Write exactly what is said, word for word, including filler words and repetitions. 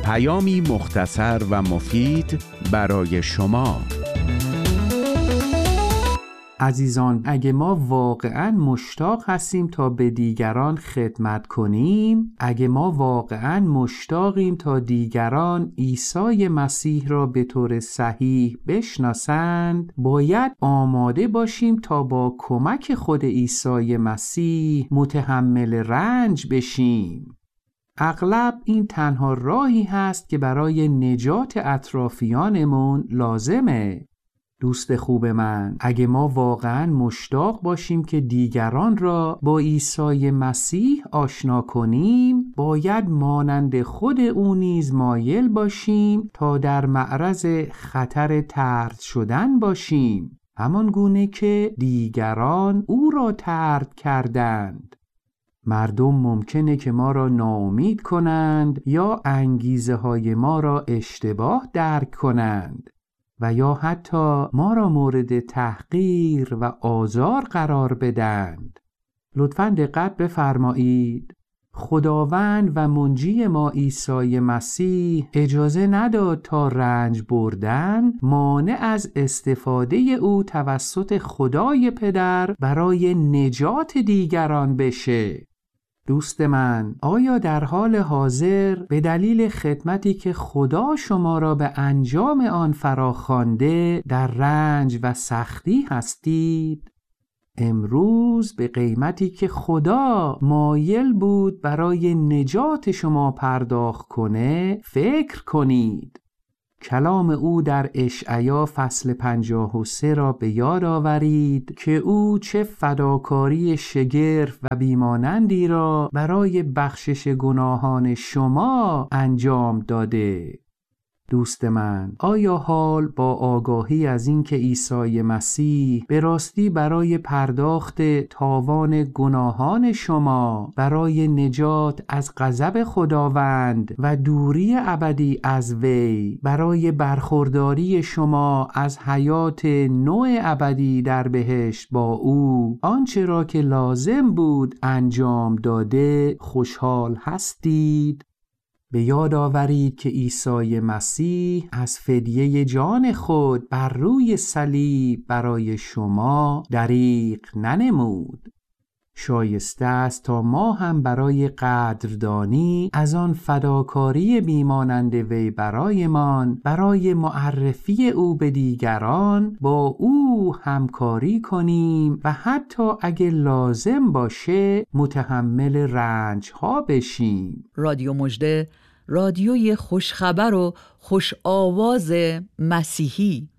پیامی مختصر و مفید برای شما. عزیزان، اگه ما واقعاً مشتاق هستیم تا به دیگران خدمت کنیم، اگه ما واقعاً مشتاقیم تا دیگران عیسی مسیح را به طور صحیح بشناسند، باید آماده باشیم تا با کمک خود عیسی مسیح متحمل رنج بشیم. اغلب این تنها راهی هست که برای نجات اطرافیانمون لازمه. دوست خوب من، اگه ما واقعاً مشتاق باشیم که دیگران را با عیسی مسیح آشنا کنیم، باید مانند خود او نیز مایل باشیم تا در معرض خطر طرد شدن باشیم، همان گونه که دیگران او را طرد کردند. مردم ممکنه که ما را ناامید کنند یا انگیزه های ما را اشتباه درک کنند و یا حتی ما را مورد تحقیر و آزار قرار بدهند. لطفاً دقت بفرمایید. خداوند و منجی ما عیسی مسیح اجازه نداد تا رنج بردن مانع از استفاده او توسط خدای پدر برای نجات دیگران بشه. دوست من، آیا در حال حاضر به دلیل خدمتی که خدا شما را به انجام آن فراخوانده در رنج و سختی هستید؟ امروز به قیمتی که خدا مایل بود برای نجات شما پرداخت کنه فکر کنید. کلام او در اشعیا فصل پنجاه و سه را به یاد آورید که او چه فداکاری شگرف و بیمانندی را برای بخشش گناهان شما انجام داده. دوست من، آیا حال با آگاهی از این که عیسی مسیح به راستی برای پرداخت تاوان گناهان شما، برای نجات از غضب خداوند و دوری ابدی از وی، برای برخورداری شما از حیات نوع ابدی در بهشت با او، آنچه را که لازم بود انجام داده خوشحال هستید؟ به یاد آورید که عیسی مسیح از فدیه جان خود بر روی صلیب برای شما دریغ ننمود. شایسته است تا ما هم برای قدردانی از آن فداکاری بیمانند وی برایمان، برای معرفی او به دیگران با او همکاری کنیم و حتی اگه لازم باشه متحمل رنج ها بشیم. رادیو مژده، رادیوی خوشخبر و خوش آواز مسیحی.